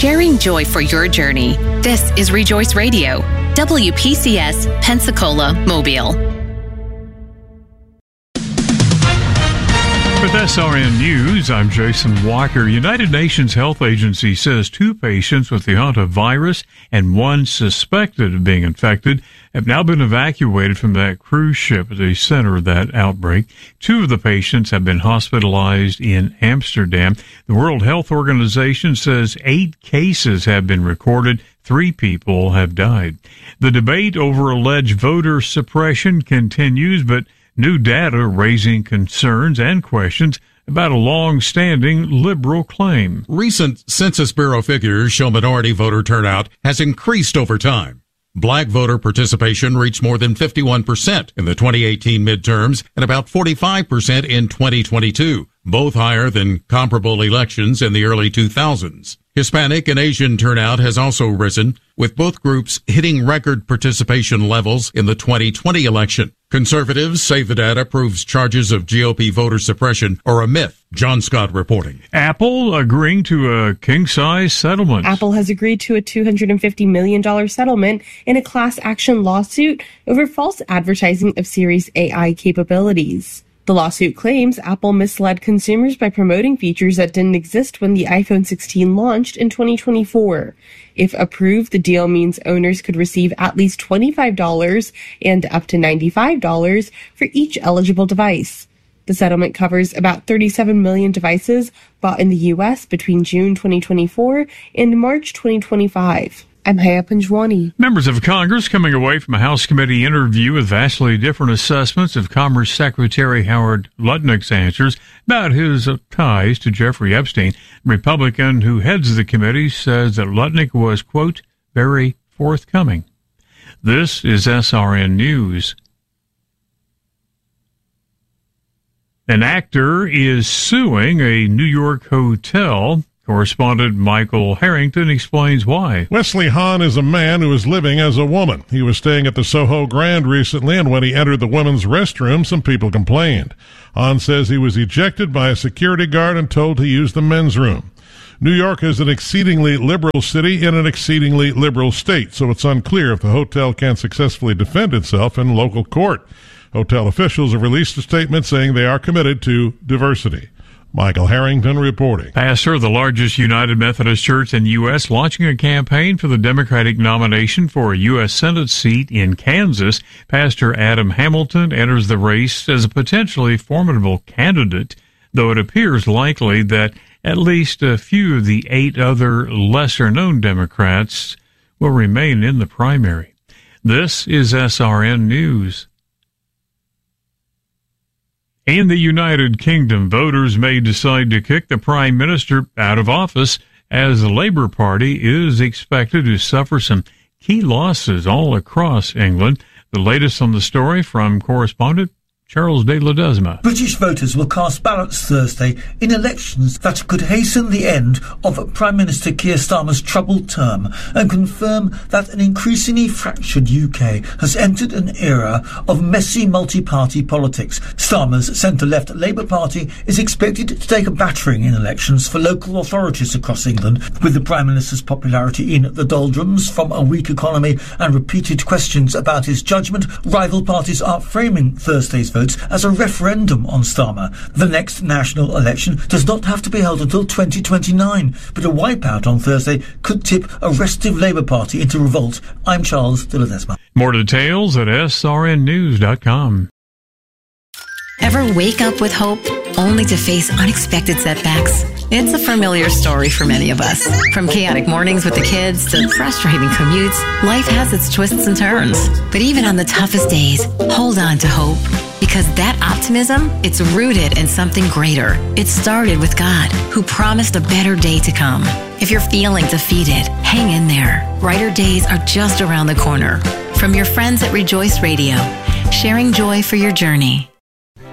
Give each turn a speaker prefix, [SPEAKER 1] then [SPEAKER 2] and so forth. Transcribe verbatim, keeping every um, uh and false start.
[SPEAKER 1] sharing joy for your journey. This is Rejoice Radio, W P C S, Pensacola, Mobile.
[SPEAKER 2] With S R N News, I'm Jason Walker. United Nations Health Agency says two patients with the hantavirus and one suspected of being infected have now been evacuated from that cruise ship at the center of that outbreak. Two of the patients have been hospitalized in Amsterdam. The World Health Organization says eight cases have been recorded. Three people have died. The debate over alleged voter suppression continues, but new data raising concerns and questions about a long-standing liberal claim.
[SPEAKER 3] Recent Census Bureau figures show minority voter turnout has increased over time. Black voter participation reached more than fifty-one percent in the twenty eighteen midterms and about forty-five percent in twenty twenty-two, both higher than comparable elections in the early two thousands. Hispanic and Asian turnout has also risen, with both groups hitting record participation levels in the twenty twenty election. Conservatives say the data proves charges of G O P voter suppression are a myth. John Scott reporting.
[SPEAKER 2] Apple agreeing to a king-size settlement.
[SPEAKER 4] Apple has agreed to a two hundred fifty million dollars settlement in a class action lawsuit over false advertising of Siri's A I capabilities. The lawsuit claims Apple misled consumers by promoting features that didn't exist when the iPhone sixteen launched in twenty twenty-four. If approved, the deal means owners could receive at least twenty-five dollars and up to ninety-five dollars for each eligible device. The settlement covers about thirty-seven million devices bought in the U S between June twenty twenty-four and March twenty twenty-five. I'm Haya Panjwani.
[SPEAKER 2] Members of Congress coming away from a House committee interview with vastly different assessments of Commerce Secretary Howard Lutnick's answers about his ties to Jeffrey Epstein. The Republican who heads the committee says that Lutnick was, quote, very forthcoming. This is S R N News. An actor is suing a New York hotel. Correspondent Michael Harrington explains why.
[SPEAKER 5] Wesley Hahn is a man who is living as a woman. He was staying at the Soho Grand recently, and when he entered the women's restroom, some people complained. Hahn says he was ejected by a security guard and told to use the men's room. New York is an exceedingly liberal city in an exceedingly liberal state, so it's unclear if the hotel can successfully defend itself in local court. Hotel officials have released a statement saying they are committed to diversity. Michael Harrington reporting.
[SPEAKER 2] Pastor of the largest United Methodist Church in the U S launching a campaign for the Democratic nomination for a U S Senate seat in Kansas. Pastor Adam Hamilton enters the race as a potentially formidable candidate, though it appears likely that at least a few of the eight other lesser-known Democrats will remain in the primary. This is S R N News. In the United Kingdom, voters may decide to kick the Prime Minister out of office as the Labour Party is expected to suffer some key losses all across England. The latest on the story from correspondent Charles de Ledesma.
[SPEAKER 6] British voters will cast ballots Thursday in elections that could hasten the end of Prime Minister Keir Starmer's troubled term and confirm that an increasingly fractured U K has entered an era of messy multi-party politics. Starmer's centre-left Labour Party is expected to take a battering in elections for local authorities across England, with the Prime Minister's popularity in the doldrums from a weak economy and repeated questions about his judgment. Rival parties are framing Thursday's votes as a referendum on Starmer. The next national election does not have to be held until twenty twenty-nine, but a wipeout on Thursday could tip a restive Labour Party into revolt. I'm Charles de Ledesma.
[SPEAKER 2] More details at S R N news dot com.
[SPEAKER 1] Ever wake up with hope only to face unexpected setbacks? It's a familiar story for many of us. From chaotic mornings with the kids to frustrating commutes, life has its twists and turns. But even on the toughest days, hold on to hope. Because that optimism, it's rooted in something greater. It started with God, who promised a better day to come. If you're feeling defeated, hang in there. Brighter days are just around the corner. From your friends at Rejoice Radio, sharing joy for your journey.